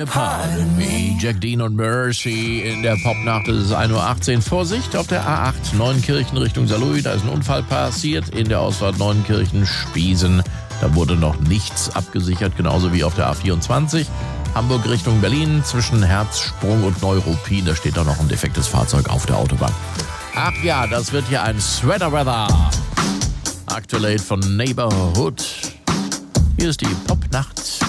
Pardon me. Jack Dean und Mercy in der Popnacht. Es ist 1:18 Uhr. Vorsicht auf der A8 Neunkirchen Richtung Saarlouis. Da ist ein Unfall passiert in der Ausfahrt Neunkirchen-Spiesen. Da wurde noch nichts abgesichert, genauso wie auf der A24. Hamburg Richtung Berlin zwischen Herzsprung und Neuruppin. Da steht auch noch ein defektes Fahrzeug auf der Autobahn. Ach ja, das wird hier ein Sweater-Weather. Aktuell von Neighborhood. Hier ist die Popnacht.